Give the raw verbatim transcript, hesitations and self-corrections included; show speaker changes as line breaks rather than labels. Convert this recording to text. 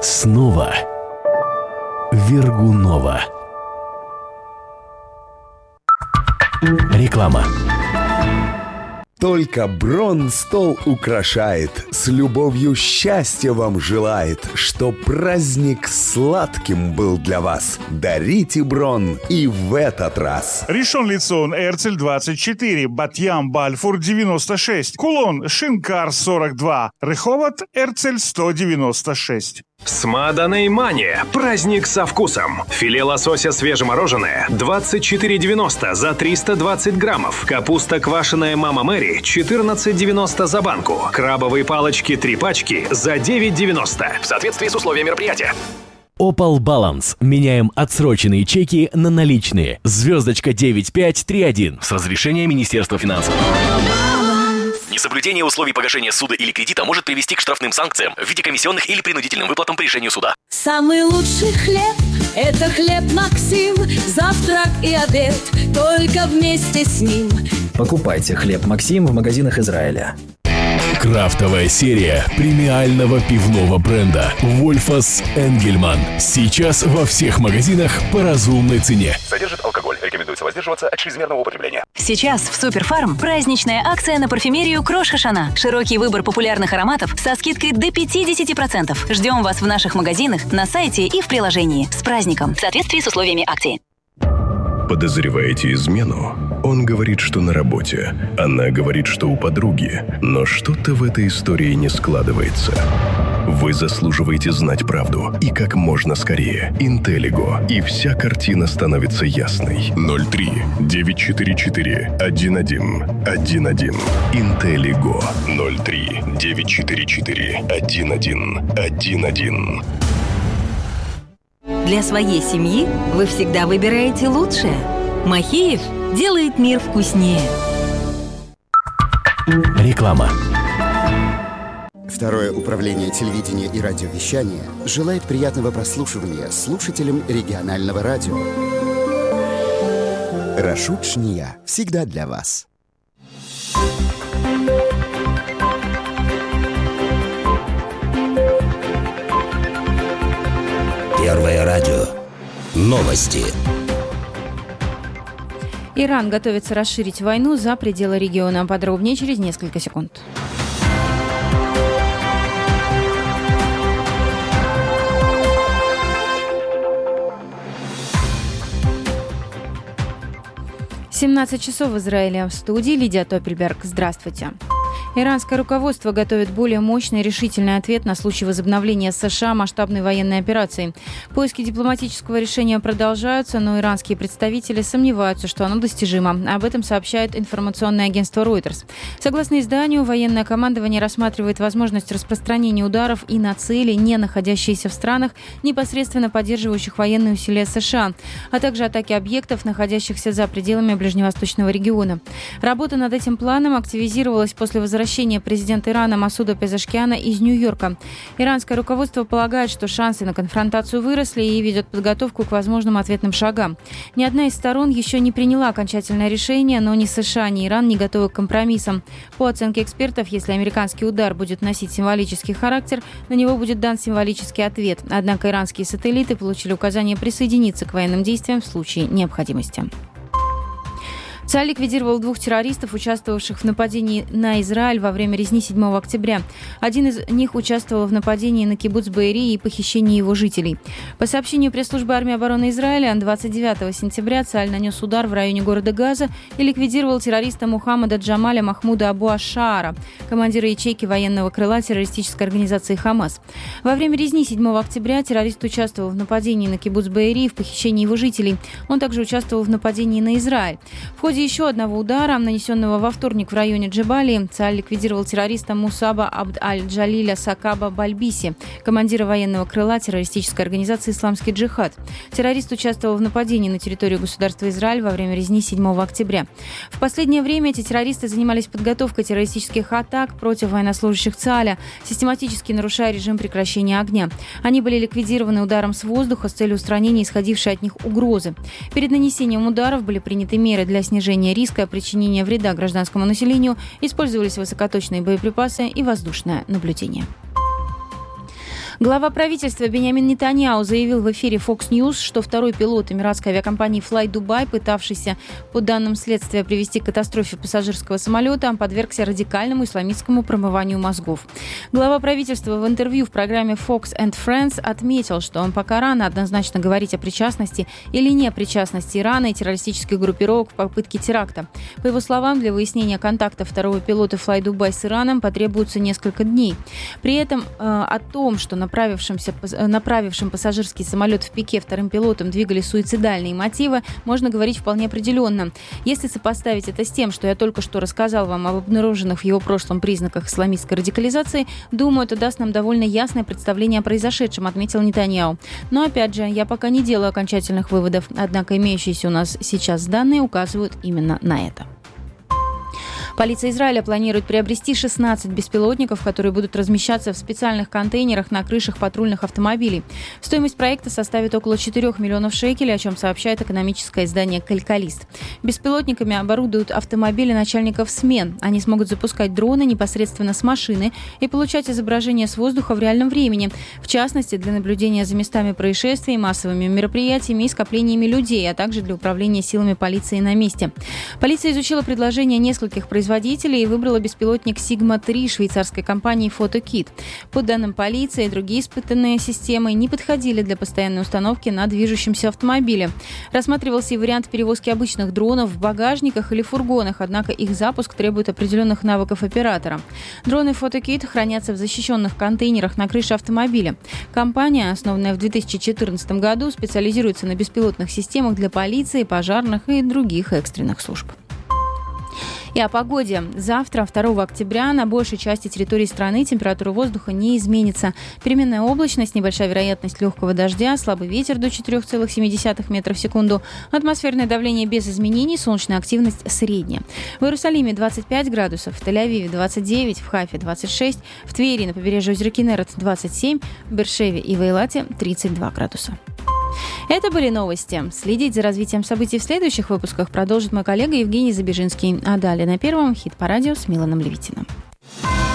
Снова Вергунова. Реклама.
Только Бронн стол украшает, с любовью счастья вам желает, чтоб праздник сладким был для вас. Дарите Бронн и в этот раз.
Ришон Лицон, Эрцель двадцать четыре, Батьям, Бальфур девяносто шесть, Кулон, Шинкар сорок два, Реховод, Эрцель сто девяносто шесть.
Смаданей Мания. Праздник со вкусом. Филе лосося свежемороженое двадцать четыре девяносто за триста двадцать граммов. Капуста квашеная Мама Мэри четырнадцать девяносто за банку. Крабовые палочки три пачки за девять девяносто. В соответствии с условиями мероприятия.
Opal Balance. Меняем отсроченные чеки на наличные. Звездочка девять пять три один. С разрешения Министерства финансов.
Несоблюдение условий погашения суда или кредита может привести к штрафным санкциям в виде комиссионных или принудительным выплатам по решению суда.
Самый лучший хлеб – это хлеб Максим. Завтрак и обед только вместе с ним.
Покупайте хлеб Максим в магазинах Израиля.
Крафтовая серия премиального пивного бренда Wolfas Engelmann. Сейчас во всех магазинах по разумной цене.
Содержит алкоголь. Рекомендуется воздерживаться от чрезмерного употребления.
Сейчас в Суперфарм праздничная акция на парфюмерию Крош Хашана. Широкий выбор популярных ароматов со скидкой до пятьдесят процентов. Ждем вас в наших магазинах, на сайте и в приложении. С праздником! В соответствии с условиями акции.
Подозреваете измену? Он говорит, что на работе. Она говорит, что у подруги. Но что-то в этой истории не складывается. Вы заслуживаете знать правду. И как можно скорее. Интеллиго. И вся картина становится ясной. ноль три девять четыре четыре один один один один. Интеллиго. ноль три девять четыре четыре один один один один.
Для своей семьи вы всегда выбираете лучшее. Махеев делает мир вкуснее.
Реклама.
Второе управление телевидения и радиовещания желает приятного прослушивания слушателям регионального радио. Рашут Шния. Всегда для вас.
Первое радио. Новости.
Иран готовится расширить войну за пределы региона. Подробнее через несколько секунд. семнадцать часов в Израиле. В студии Лидия Топельберг. Здравствуйте. Иранское руководство готовит более мощный и решительный ответ на случай возобновления США масштабной военной операции. Поиски дипломатического решения продолжаются, но иранские представители сомневаются, что оно достижимо. Об этом сообщает информационное агентство Reuters. Согласно изданию, военное командование рассматривает возможность распространения ударов и на цели, не находящиеся в странах, непосредственно поддерживающих военные усилия США, а также атаки объектов, находящихся за пределами ближневосточного региона. Работа над этим планом активизировалась после возвращения президента Ирана Масуда Пезешкиана из Нью-Йорка. Иранское руководство полагает, что шансы на конфронтацию выросли и ведет подготовку к возможным ответным шагам. Ни одна из сторон еще не приняла окончательное решение, но ни США, ни Иран не готовы к компромиссам. По оценке экспертов, если американский удар будет носить символический характер, на него будет дан символический ответ. Однако иранские сателлиты получили указание присоединиться к военным действиям в случае необходимости. ЦА ликвидировал двух террористов, участвовавших в нападении на Израиль во время резни седьмого октября. Один из них участвовал в нападении на кибуц Беэри и похищении его жителей. По сообщению пресс-службы армии обороны Израиля, двадцать девятого сентября ЦАЛь нанес удар в районе города Газа и ликвидировал террориста Мухаммада Джамаля Махмуда Абу Аш-Шаара, командира ячейки военного крыла террористической организации «Хамас». Во время резни седьмого октября террорист участвовал в нападении на кибуц Беэри и в похищении его жителей. Он также участвовал в нападении на Израиль. В ходе еще одного удара, нанесенного во вторник в районе Джебалии, ЦАЛь ликвидировал террориста Мусаба Абд-аль-Джалиля Сакаба Бальбиси, командира военного крыла террористической организации «Исламский джихад». Террорист участвовал в нападении на территорию государства Израиль во время резни седьмого октября. В последнее время эти террористы занимались подготовкой террористических атак против военнослужащих ЦАЛя, систематически нарушая режим прекращения огня. Они были ликвидированы ударом с воздуха с целью устранения исходившей от них угрозы. Перед нанесением ударов были приняты меры для снижения риска причинения вреда гражданскому населению, использовались высокоточные боеприпасы и воздушное наблюдение. Глава правительства Биньямин Нетаньяху заявил в эфире Fox News, что второй пилот эмиратской авиакомпании Fly Dubai, пытавшийся, по данным следствия, привести к катастрофе пассажирского самолета, подвергся радикальному исламистскому промыванию мозгов. Глава правительства в интервью в программе Fox and Friends отметил, что он пока рано однозначно говорить о причастности или непричастности Ирана и террористических группировок в попытке теракта. По его словам, для выяснения контакта второго пилота Fly Dubai с Ираном потребуется несколько дней. При этом э, о том, что направившимся, направившим пассажирский самолет в пике вторым пилотом двигали суицидальные мотивы, можно говорить вполне определенно. Если сопоставить это с тем, что я только что рассказал вам об обнаруженных в его прошлом признаках исламистской радикализации, думаю, это даст нам довольно ясное представление о произошедшем, отметил Нетаньяху. Но опять же, я пока не делаю окончательных выводов, однако имеющиеся у нас сейчас данные указывают именно на это. Полиция Израиля планирует приобрести шестнадцать беспилотников, которые будут размещаться в специальных контейнерах на крышах патрульных автомобилей. Стоимость проекта составит около четырёх миллионов шекелей, о чем сообщает экономическое издание «Калькалист». Беспилотниками оборудуют автомобили начальников смен. Они смогут запускать дроны непосредственно с машины и получать изображения с воздуха в реальном времени, в частности, для наблюдения за местами происшествий, массовыми мероприятиями и скоплениями людей, а также для управления силами полиции на месте. Полиция изучила предложения нескольких производителей производителей и выбрала беспилотник Sigma три швейцарской компании PhotoKit. По данным полиции, другие испытанные системы не подходили для постоянной установки на движущемся автомобиле. Рассматривался и вариант перевозки обычных дронов в багажниках или фургонах, однако их запуск требует определенных навыков оператора. Дроны PhotoKit хранятся в защищенных контейнерах на крыше автомобиля. Компания, основанная в две тысячи четырнадцатом году, специализируется на беспилотных системах для полиции, пожарных и других экстренных служб. И о погоде. Завтра, второго октября, на большей части территории страны температура воздуха не изменится. Переменная облачность, небольшая вероятность легкого дождя, слабый ветер до четыре целых семь десятых метра в секунду, атмосферное давление без изменений, солнечная активность средняя. В Иерусалиме двадцать пять градусов, в Тель-Авиве двадцать девять, в Хайфе двадцать шесть, в Твери на побережье озера Кинерет двадцать семь, в Бершеве и в Эйлате тридцать два градуса. Это были новости. Следить за развитием событий в следующих выпусках продолжит мой коллега Евгений Забежинский. А далее на Первом хит по радио с Миланом Левитиным.